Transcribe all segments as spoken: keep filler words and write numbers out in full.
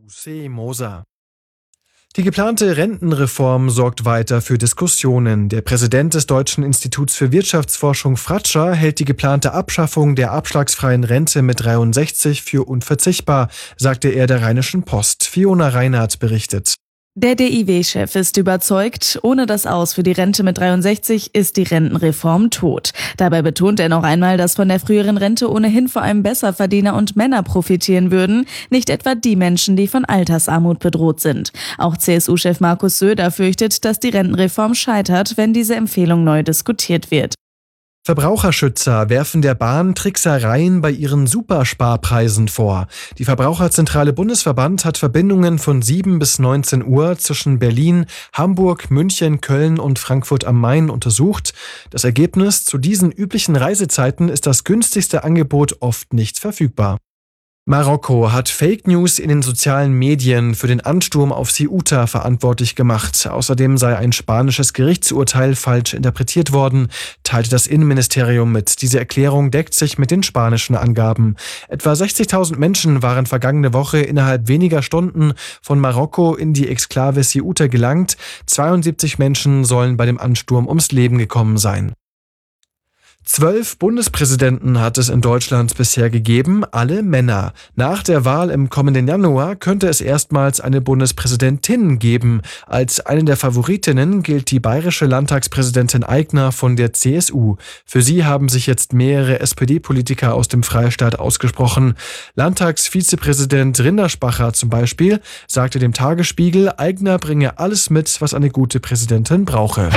Lucie Moser. Die geplante Rentenreform sorgt weiter für Diskussionen. Der Präsident des Deutschen Instituts für Wirtschaftsforschung Fratscher hält die geplante Abschaffung der abschlagsfreien Rente mit dreiundsechzig für unverzichtbar, sagte er der Rheinischen Post. Fiona Reinhardt berichtet. Der D I W-Chef ist überzeugt, ohne das Aus für die Rente mit dreiundsechzig ist die Rentenreform tot. Dabei betont er noch einmal, dass von der früheren Rente ohnehin vor allem Besserverdiener und Männer profitieren würden, nicht etwa die Menschen, die von Altersarmut bedroht sind. Auch C S U-Chef Markus Söder fürchtet, dass die Rentenreform scheitert, wenn diese Empfehlung neu diskutiert wird. Verbraucherschützer werfen der Bahn Tricksereien bei ihren Supersparpreisen vor. Die Verbraucherzentrale Bundesverband hat Verbindungen von sieben bis neunzehn Uhr zwischen Berlin, Hamburg, München, Köln und Frankfurt am Main untersucht. Das Ergebnis: Zu diesen üblichen Reisezeiten ist das günstigste Angebot oft nicht verfügbar. Marokko hat Fake News in den sozialen Medien für den Ansturm auf Ceuta verantwortlich gemacht. Außerdem sei ein spanisches Gerichtsurteil falsch interpretiert worden, teilte das Innenministerium mit. Diese Erklärung deckt sich mit den spanischen Angaben. Etwa sechzigtausend Menschen waren vergangene Woche innerhalb weniger Stunden von Marokko in die Exklave Ceuta gelangt. zweiundsiebzig Menschen sollen bei dem Ansturm ums Leben gekommen sein. Zwölf Bundespräsidenten hat es in Deutschland bisher gegeben, alle Männer. Nach der Wahl im kommenden Januar könnte es erstmals eine Bundespräsidentin geben. Als eine der Favoritinnen gilt die bayerische Landtagspräsidentin Aigner von der C S U. Für sie haben sich jetzt mehrere S P D-Politiker aus dem Freistaat ausgesprochen. Landtagsvizepräsident Rinderspacher zum Beispiel sagte dem Tagesspiegel, Aigner bringe alles mit, was eine gute Präsidentin brauche.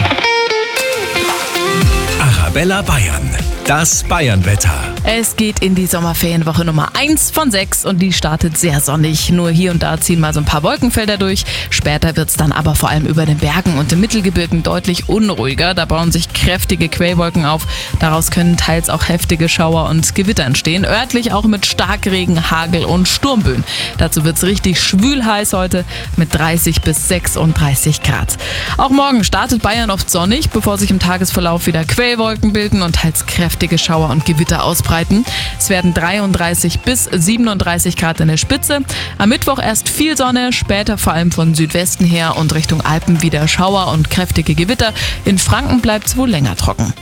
Arabella Bayern, das Bayernwetter. Es geht in die Sommerferienwoche Nummer eins von sechs und die startet sehr sonnig. Nur hier und da ziehen mal so ein paar Wolkenfelder durch. Später wird es dann aber vor allem über den Bergen und im Mittelgebirgen deutlich unruhiger. Da bauen sich kräftige Quellwolken auf. Daraus können teils auch heftige Schauer und Gewitter entstehen. Örtlich auch mit Starkregen, Hagel und Sturmböen. Dazu wird es richtig schwül heiß heute mit dreißig bis sechsunddreißig Grad. Auch morgen startet Bayern oft sonnig, bevor sich im Tagesverlauf wieder Quellwolken bilden und teils kräftige Schauer und Gewitter ausbreiten. Es werden dreiunddreißig bis siebenunddreißig Grad in der Spitze. Am Mittwoch erst viel Sonne, später vor allem von Südwesten her und Richtung Alpen wieder Schauer und kräftige Gewitter. In Franken bleibt es wohl länger trocken.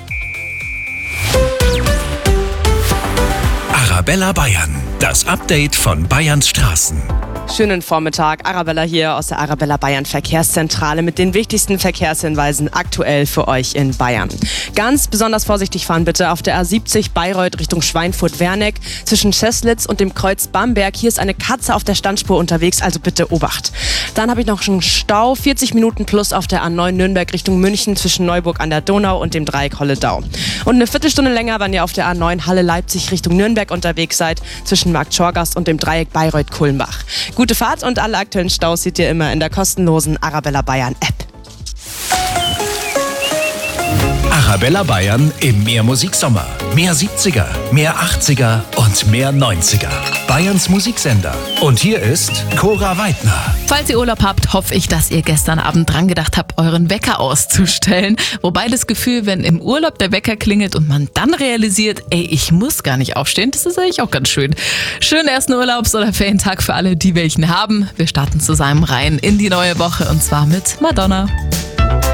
Arabella Bayern, das Update von Bayerns Straßen. Schönen Vormittag, Arabella hier aus der Arabella Bayern Verkehrszentrale mit den wichtigsten Verkehrshinweisen aktuell für euch in Bayern. Ganz besonders vorsichtig fahren bitte auf der A siebzig Bayreuth Richtung Schweinfurt-Werneck zwischen Scheßlitz und dem Kreuz Bamberg. Hier ist eine Katze auf der Standspur unterwegs, also bitte Obacht. Dann habe ich noch einen Stau, vierzig Minuten plus auf der A neun Nürnberg Richtung München zwischen Neuburg an der Donau und dem Dreieck Holledau. Und eine Viertelstunde länger, wenn ihr auf der A neun Halle Leipzig Richtung Nürnberg unterwegs seid, zwischen Markt Schorgast und dem Dreieck Bayreuth-Kulmbach. Gute Fahrt und alle aktuellen Staus seht ihr immer in der kostenlosen Arabella Bayern App. Arabella Bayern im Mehr Musiksommer. Mehr siebziger, mehr achtziger und mehr neunziger. Bayerns Musiksender. Und hier ist Cora Weidner. Falls ihr Urlaub habt, hoffe ich, dass ihr gestern Abend dran gedacht habt, euren Wecker auszustellen. Wobei das Gefühl, wenn im Urlaub der Wecker klingelt und man dann realisiert, ey, ich muss gar nicht aufstehen, das ist eigentlich auch ganz schön. Schönen ersten Urlaubs- oder Ferientag für alle, die welchen haben. Wir starten zusammen rein in die neue Woche und zwar mit Madonna.